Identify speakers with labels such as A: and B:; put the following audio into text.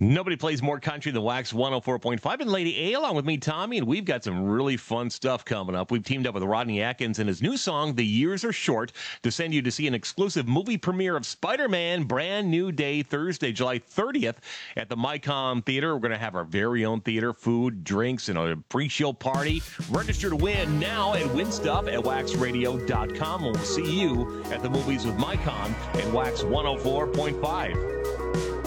A: Nobody plays more country than Wax 104.5 and Lady A, along with me, Tommy, and we've got some really fun stuff coming up. We've teamed up with Rodney Atkins and his new song, The Years Are Short, to send you to see an exclusive movie premiere of Spider-Man, Brand New Day, Thursday, July 30th at the Mycom Theater. We're going to have our very own theater, food, drinks, and a pre-show party. Register to win now and win stuff at waxradio.com, and we'll see you at the movies with Mycom and Wax 104.5.